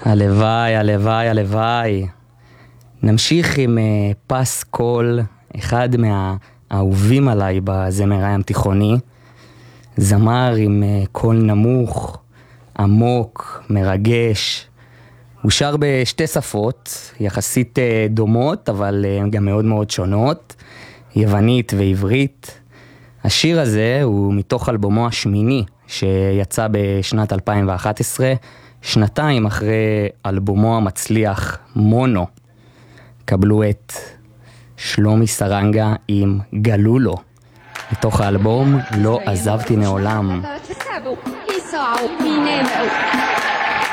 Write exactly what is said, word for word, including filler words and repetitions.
הלוואי, הלוואי, הלוואי. נמשיך עם uh, פס קול, אחד מהאהובים עליי בזמר הים תיכוני. זמר עם uh, קול נמוך, עמוק, מרגש. הוא שר בשתי שפות, יחסית uh, דומות, אבל uh, גם מאוד מאוד שונות, יוונית ועברית. השיר הזה הוא מתוך אלבומו השמיני, שיצא בשנת אלפיים ואחת עשרה, שנתיים אחרי אלבומו המצליח מונו. קבלו את שלומי סרנגה עם גלולו, מתוך האלבום לא עזבתי מעולם. يسعوا يناموا